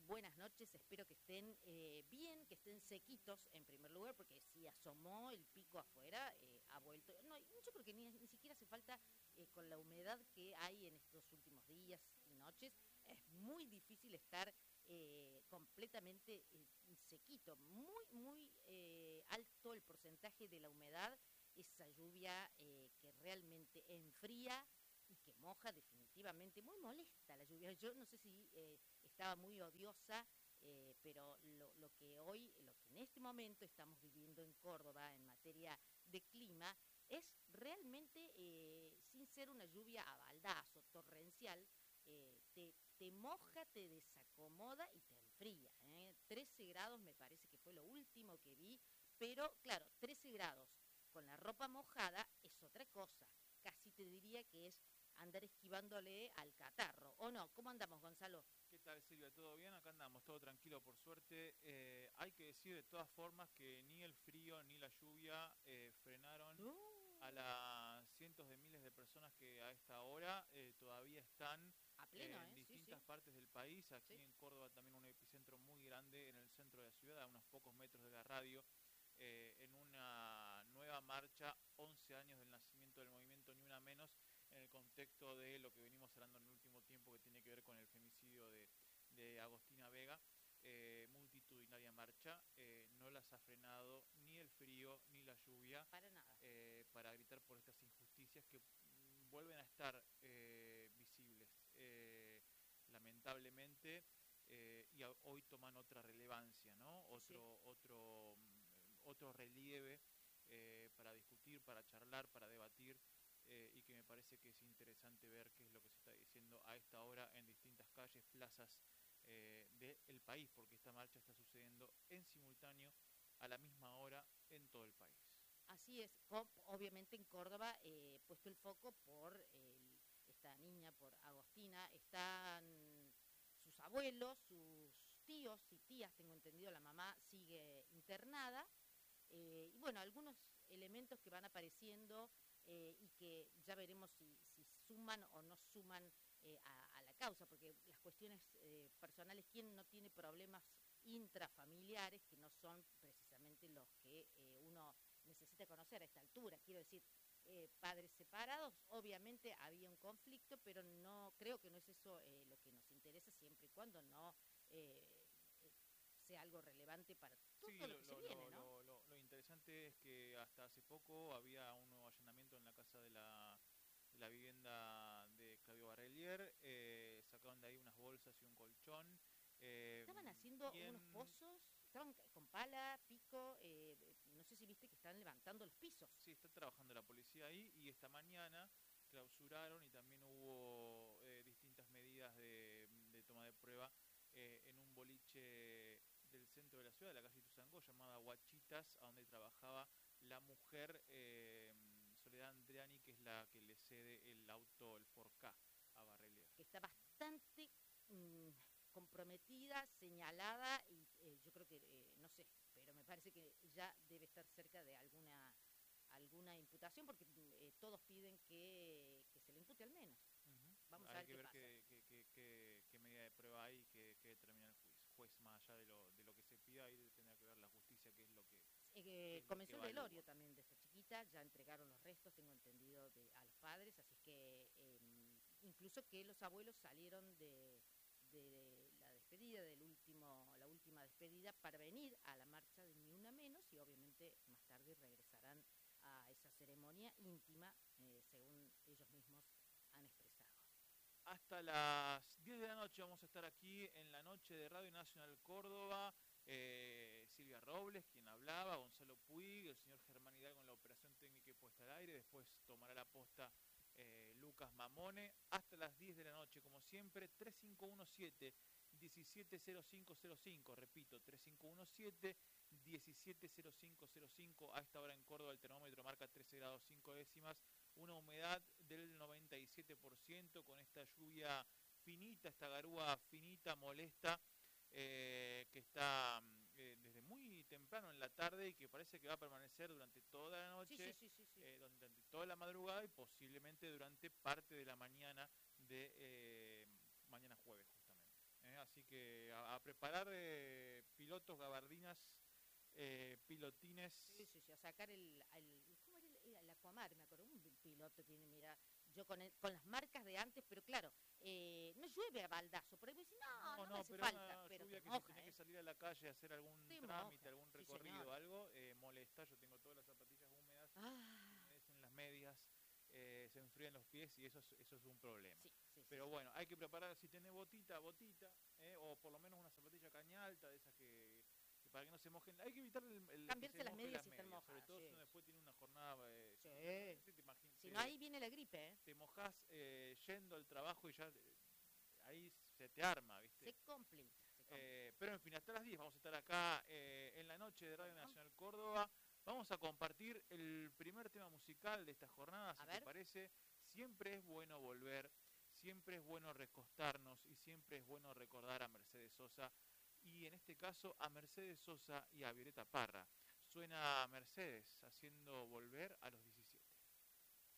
Buenas noches, espero que estén bien, que estén sequitos en primer lugar, porque si asomó el pico afuera, ha vuelto. No, yo creo que ni siquiera hace falta, con la humedad que hay en estos últimos días y noches, es muy difícil estar completamente sequito, muy alto el porcentaje de la humedad, esa lluvia que realmente enfría y que moja definitivamente, muy molesta la lluvia. Yo no sé si estaba muy odiosa, pero lo que en este momento estamos viviendo en Córdoba en materia de clima es realmente, sin ser una lluvia a baldazo, torrencial, te moja, te desacomoda y te enfría. 13 grados me parece que fue lo último que vi, pero claro, 13 grados con la ropa mojada es otra cosa. Casi te diría que es andar esquivándole al catarro, ¿o no? ¿Cómo andamos, Gonzalo? ¿Qué tal, Silvia? ¿Todo bien? Acá andamos, todo tranquilo por suerte. Hay que decir de todas formas que ni el frío ni la lluvia frenaron No, a las cientos de miles de personas que a esta hora todavía están a pleno, en Sí, distintas sí, partes del país. Aquí sí. en Córdoba también un epicentro muy grande en el centro de la ciudad, a unos pocos metros de la radio, en una nueva marcha, 11 años del nacimiento del movimiento Ni Una Menos, en el contexto de lo que venimos hablando en el último tiempo que tiene que ver con el femicidio de Agostina Vega. Multitudinaria marcha, no las ha frenado ni el frío ni la lluvia, Para nada. para gritar por estas injusticias que vuelven a estar visibles, lamentablemente, y hoy toman otra relevancia, ¿no? Sí. Otro relieve, para discutir, para charlar, para debatir, y que me parece que es interesante ver qué es lo que se está diciendo a esta hora en distintas calles, plazas del país, porque esta marcha está sucediendo en simultáneo a la misma hora en todo el país. Así es, obviamente en Córdoba, puesto el foco por esta niña, por Agostina, están sus abuelos, sus tíos y tías, tengo entendido, la mamá sigue internada, y bueno, algunos elementos que van apareciendo, y que ya veremos si suman o no suman a la causa, porque las cuestiones personales, ¿quién no tiene problemas intrafamiliares que no son precisamente los que uno necesita conocer a esta altura? Quiero decir, padres separados, obviamente había un conflicto, pero no creo que no es eso lo que nos interesa, siempre y cuando no eh, eh, sea algo relevante para Sí, todo lo que se viene, ¿no? lo interesante es que hasta hace poco había un nuevo allanamiento en la casa de la vivienda de Claudio Barrelier. Sacaron de ahí unas bolsas y un colchón. eh, Estaban haciendo y unos en, pozos, estaban con pala, pico, no sé si viste que están levantando los pisos. sí, está trabajando la policía ahí, y esta mañana clausuraron, y también hubo distintas medidas de toma de prueba en un boliche del centro de la ciudad, de la calle Tuzangó, llamada Huachitas, a donde trabajaba la mujer Soledad Andriani, que es la que le cede el auto, el 4K, a Barrelier. Que está bastante comprometida, señalada, y yo creo que, no sé, pero me parece que ya debe estar cerca de alguna imputación, porque todos piden que se le impute al menos. Vamos a Hay ver que qué ver pasa. qué medida de prueba hay y qué determina el juez, más allá de lo que se pida, y tendrá que ver la justicia qué es lo que Comenzó el velorio evalúa. también de esta chiquita, ya entregaron los restos, tengo entendido, a los padres, así es que incluso que los abuelos salieron de la despedida, la última despedida, para venir a la marcha de Ni Una Menos, y obviamente más tarde regresarán a esa ceremonia íntima, según ellos mismos han expresado. Hasta las 10 de la noche vamos a estar aquí en la noche de Radio Nacional Córdoba. Silvia Robles, quien hablaba, Gonzalo Puig, el señor Germán Hidalgo en la operación técnica y puesta al aire. Después tomará la posta Lucas Mamone. Hasta las 10 de la noche, como siempre, 3517-170505. Repito, 3517-170505. A esta hora en Córdoba el termómetro marca 13 grados 5 décimas. Una humedad del 97%, con esta lluvia finita, esta garúa finita, molesta, que está desde muy temprano en la tarde, y que parece que va a permanecer durante toda la Sí, sí, noche, sí, sí, sí. durante toda la madrugada, y posiblemente durante parte de la mañana de mañana jueves, justamente. Así que a preparar pilotos, gabardinas, pilotines. Sí, sí, sí, a sacar ¿cómo era el Aquamar? Me acuerdo, un piloto tiene, mira, yo con las marcas de antes, pero claro, no llueve a baldazo, por ahí me dicen, no me hace pero falta, una pero lluvia te que moja, si tenés que salir a la calle a hacer algún te trámite, moja, algún sí recorrido, señor. algo, molesta. Yo tengo todas las zapatillas húmedas, Ah, humedecen las medias, se enfrían los pies y eso es un problema. sí, sí, sí, Pero sí. bueno, hay que preparar, si tenés botita, o por lo menos una zapatilla caña alta, de esas que para que no se mojen. Hay que evitar que Cambiarse se las mojen medias las si están medias, sobre mojadas, todo sí. si uno después tiene una jornada, Sí. Si no, te, ahí viene la gripe, ¿eh? te mojás yendo al trabajo y ya ahí se te arma, ¿viste? Se complica, se complica. Pero en fin, hasta las 10 vamos a estar acá en la noche de Radio Bueno, Nacional Córdoba. Vamos a compartir el primer tema musical de esta jornada, a si te ver. parece. Siempre es bueno volver, siempre es bueno recostarnos y siempre es bueno recordar a Mercedes Sosa y en este caso a Mercedes Sosa y a Violeta Parra. Suena Mercedes haciendo volver a los 17.